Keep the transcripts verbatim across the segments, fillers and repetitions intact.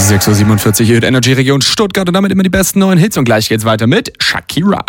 sechs Uhr siebenundvierzig hier in Energy Region Stuttgart und damit immer die besten neuen Hits. Und gleich geht's weiter mit Shakira.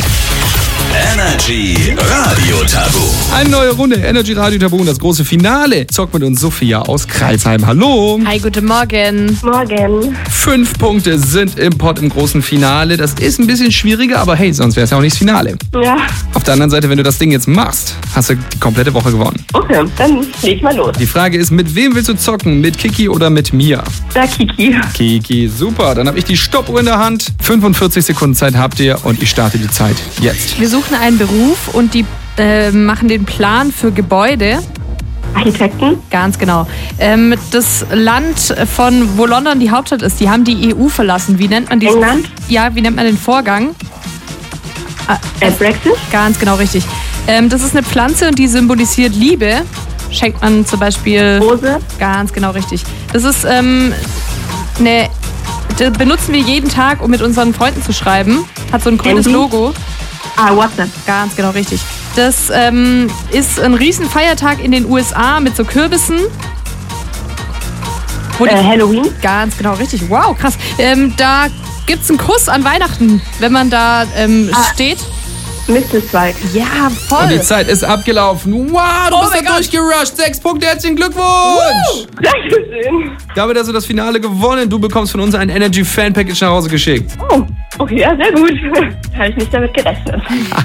Energy Radio Tabu. Eine neue Runde Energy Radio Tabu und das große Finale. Zockt mit uns Sophia aus Crailsheim. Hallo. Hi, guten Morgen. Morgen. Fünf Punkte sind im Pott im großen Finale. Das ist ein bisschen schwieriger, aber hey, sonst wäre es ja auch nicht das Finale. Ja. Auf der anderen Seite, wenn du das Ding jetzt machst, hast du die komplette Woche gewonnen. Okay, dann leg mal los. Die Frage ist, mit wem willst du zocken? Mit Kiki oder mit mir? Da Kiki. Kiki, super. Dann habe ich die Stoppuhr in der Hand. fünfundvierzig Sekunden Zeit habt ihr und ich starte die Zeit jetzt. Wir suchen einen Beruf und die äh, machen den Plan für Gebäude. Architekten. Ganz genau. Ähm, das Land, von wo London die Hauptstadt ist, die haben die E U verlassen. Wie nennt man diesen? England? Ja, wie nennt man den Vorgang? Äh, Brexit. Ganz genau richtig. Ähm, das ist eine Pflanze und die symbolisiert Liebe. Schenkt man zum Beispiel... Rose. Ganz genau richtig. Das ist ähm, eine... Das benutzen wir jeden Tag, um mit unseren Freunden zu schreiben. Hat so ein grünes Handy? Logo. Ah, WhatsApp. Ganz genau richtig. Das ähm, ist ein riesen Feiertag in den U S A mit so Kürbissen. Wo die, Äh, Halloween. ganz genau richtig. Wow, krass. Ähm, da gibt's einen Kuss an Weihnachten, wenn man da ähm, Ah. steht. Mistelzweig. Ja, Und voll. die Zeit ist abgelaufen. Wow, du Oh bist mein da Gott. durchgerusht. Sechs Punkte, herzlichen Glückwunsch. Dankeschön. Damit hast du das Finale gewonnen. Du bekommst von uns ein Energy Fan Package nach Hause geschickt. Oh, okay, ja, sehr gut. Habe ich nicht damit gerechnet.